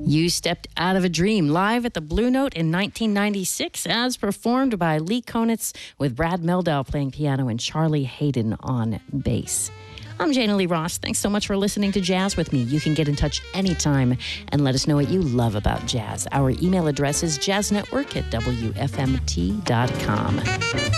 You Stepped Out of a Dream, live at the Blue Note in 1996, as performed by Lee Konitz, with Brad Mehldau playing piano and Charlie Hayden on bass. I'm Jana Lee Ross. Thanks so much for listening to Jazz with me. You can get in touch anytime and let us know what you love about jazz. Our email address is jazznetwork@wfmt.com.